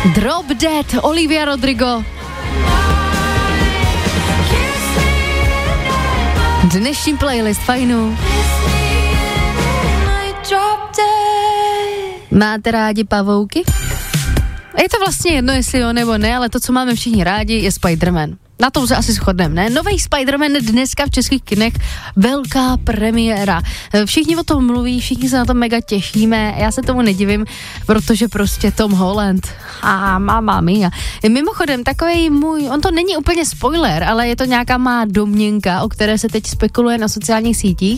Drop Dead, Olivia Rodrigo. Dnešní playlist fajnu. Máte rádi pavouky? Je to vlastně jedno, jestli jo nebo ne, ale to, co máme všichni rádi, je Spider-Man. Na tom se asi shodneme, ne? Nový Spider-Man dneska v českých kinech, velká premiéra. Všichni o tom mluví, všichni se na to mega těšíme, já se tomu nedivím, protože prostě Tom Holland a mamma mia. Mimochodem, takovej můj, on to není úplně spoiler, ale je to nějaká má domněnka, o které se teď spekuluje na sociálních sítích.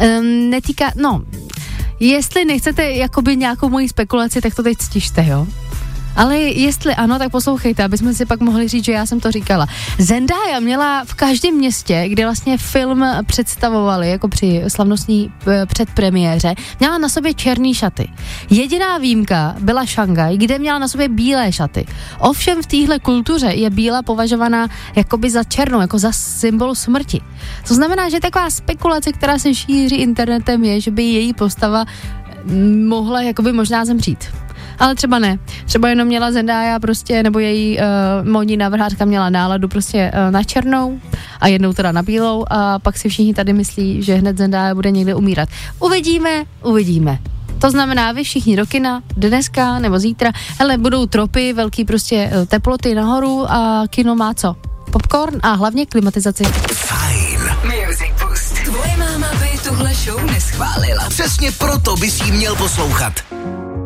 Jestli nechcete jakoby nějakou moji spekulaci, tak to teď stižte, jo? Ale jestli ano, tak poslouchejte, aby jsme si pak mohli říct, že já jsem to říkala. Zendaya měla v každém městě, kde vlastně film představovali, jako při slavnostní předpremiéře, měla na sobě černý šaty. Jediná výjimka byla Šangaj, kde měla na sobě bílé šaty. Ovšem v téhle kultuře je bílá považovaná jakoby za černou, jako za symbol smrti. To znamená, že taková spekulace, která se šíří internetem, je, že by její postava mohla jakoby možná zemřít. Ale třeba ne. Třeba jenom měla Zendaya prostě, nebo její módní návrhářka měla náladu prostě na černou a jednou teda na bílou a pak si všichni tady myslí, že hned Zendaya bude někde umírat. Uvidíme. To znamená, vy všichni do kina, dneska nebo zítra, hele, budou tropy, velký prostě teploty nahoru a kino má co? Popcorn a hlavně klimatizaci. Fajn. Music Boost. Tvoje máma by tuhle show neschválila. Přesně proto bys jí měl poslouchat.